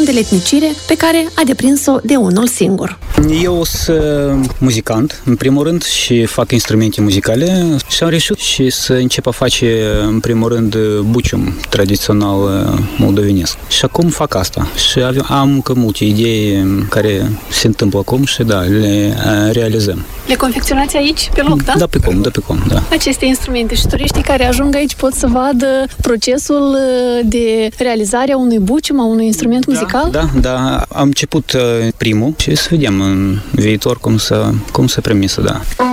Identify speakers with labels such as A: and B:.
A: de letnicire pe care a deprins-o de unul singur.
B: Eu sunt muzicant, în primul rând, și fac instrumente muzicale și am reușit și să încep a face, în primul rând, bucium tradițional moldovenesc. Și acum fac asta. Și am încă multe idei care se întâmplă acum și le realizăm.
A: Le confecționați aici, pe loc, da?
B: Da, pe cum, da.
A: Aceste instrumente și turiștii care ajung aici pot să vadă procesul de realizare a unui bucium, a unui instrument muzical?
B: Da. Am început primul și să vedem în viitor cum să primisă, da.